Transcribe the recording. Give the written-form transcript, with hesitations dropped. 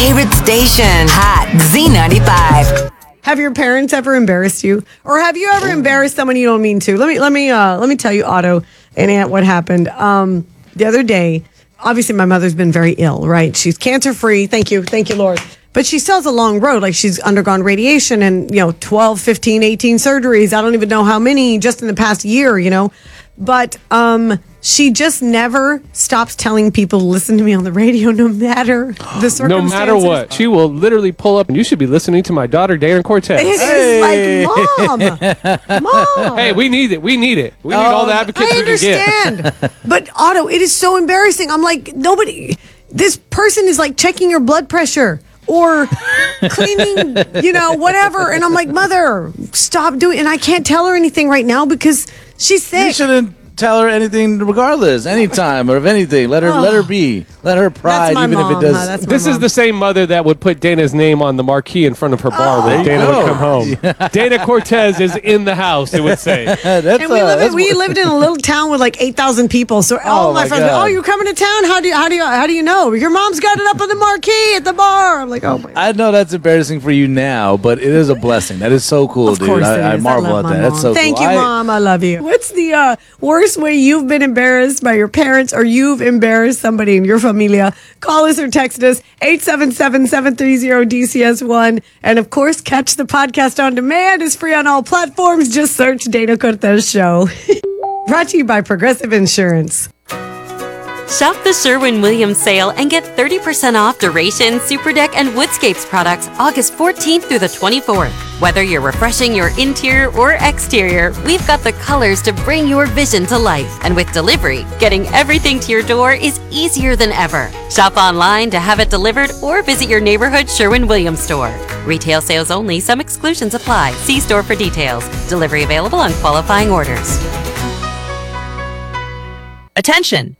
favorite station, Hot Z95. Have your parents ever embarrassed you, or have you ever embarrassed someone you don't mean to? Let me tell you, Otto and Aunt, what happened. The other day, obviously my mother's been very ill, right? She's cancer free. Thank you, Lord. But she still has a long road. Like, she's undergone radiation and 12, 15, 18 surgeries. I don't even know how many just in the past year. But she just never stops telling people to listen to me on the radio, no matter the circumstances. No matter what. She will literally pull up and you should be listening to my daughter, Dana Cortez. It's like, Mom. Hey, we need it. We need all the advocates I we can get. understand. But Otto, it is so embarrassing. I'm like, this person is like checking your blood pressure or cleaning, whatever. And I'm like, Mother, stop doing it. And I can't tell her anything right now because she's sick. You shouldn't tell her anything regardless, anytime or of anything. Let her be. Let her pride, even if it does. This is the same mother that would put Dana's name on the marquee in front of her bar when Dana would come home. Dana Cortez is in the house, it would say. We lived in a little town with like 8,000 people. So all my friends, you're coming to town? How do you know? Your mom's got it up on the marquee at the bar. I'm like, oh my God. I know that's embarrassing for you now, but it is a blessing. That is so cool, dude. I marvel at that. That's so cool. Thank you, Mom. I love you. What's the worst way you've been embarrassed by your parents, or you've embarrassed somebody in your familia? Call us or text us 877-730-DCS1. And of course, catch the podcast on demand. It's free on all platforms. Just search Dana Cortez Show. Brought to you by Progressive Insurance. Shop the Sherwin-Williams sale and get 30% off Duration, Superdeck, and Woodscapes products August 14th through the 24th. Whether you're refreshing your interior or exterior, we've got the colors to bring your vision to life. And with delivery, getting everything to your door is easier than ever. Shop online to have it delivered or visit your neighborhood Sherwin-Williams store. Retail sales only. Some exclusions apply. See store for details. Delivery available on qualifying orders. Attention!